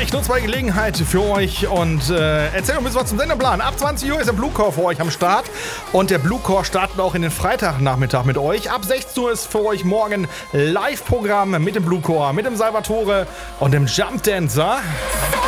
ich nutze mal die Gelegenheit für euch und erzähle ein bisschen was zum Sendeplan. Ab 20 Uhr ist der Blue Core für euch am Start und der Blue Core startet auch in den Freitagnachmittag mit euch. Ab 16 Uhr ist für euch morgen Live-Programm mit dem Blue Core, mit dem Salvatore und dem Jump Dancer.